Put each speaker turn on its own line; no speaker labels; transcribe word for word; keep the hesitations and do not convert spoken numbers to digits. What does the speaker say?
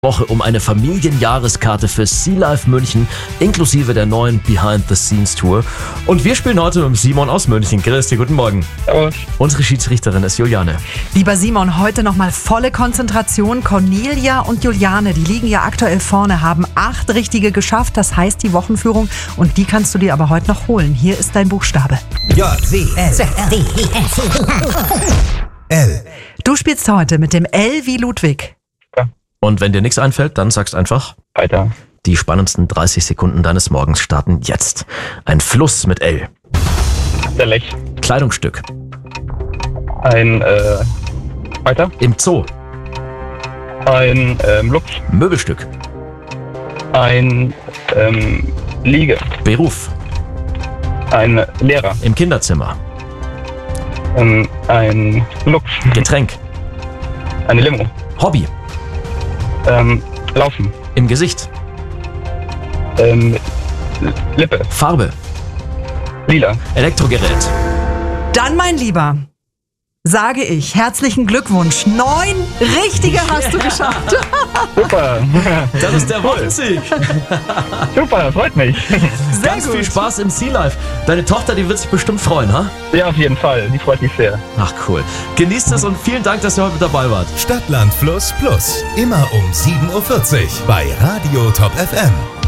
Woche um eine Familienjahreskarte für Sea Life München inklusive der neuen Behind-the-Scenes-Tour. Und wir spielen heute mit Simon aus München. Grüß dich, guten Morgen.
Servus.
Unsere Schiedsrichterin ist Juliane.
Lieber Simon, heute nochmal volle Konzentration. Cornelia und Juliane, die liegen ja aktuell vorne, haben acht richtige geschafft. Das heißt die Wochenführung und die kannst du dir aber heute noch holen. Hier ist dein Buchstabe.
J, W, S, D, E, F, L.
Du spielst heute mit dem L wie Ludwig.
Und wenn dir nichts einfällt, dann sagst einfach
Weiter.
Die spannendsten dreißig Sekunden deines Morgens starten jetzt. Ein Fluss mit L.
Der Lech.
Kleidungsstück.
Ein, äh, weiter.
Im Zoo.
Ein, ähm, Luchs.
Möbelstück.
Ein, ähm, Liege.
Beruf.
Ein Lehrer.
Im Kinderzimmer.
Ähm, ein Luchs.
Getränk.
Eine Limo.
Hobby.
Ähm, Laufen.
Im Gesicht.
Ähm, Lippe.
Farbe.
Lila.
Elektrogerät.
Dann, mein Lieber, sage ich herzlichen Glückwunsch. Neun richtige hast du geschafft.
Super.
Das ist der Wochensieg.
Super, freut mich.
Sehr
Ganz
gut.
viel Spaß im Sea Life. Deine Tochter, die wird sich bestimmt freuen, ha?
Ja, auf jeden Fall. Die freut mich sehr.
Ach cool. Genießt es und vielen Dank, dass ihr heute mit dabei wart.
Stadt, Land, Fluss, Plus. Immer um sieben Uhr vierzig bei Radio Top F M.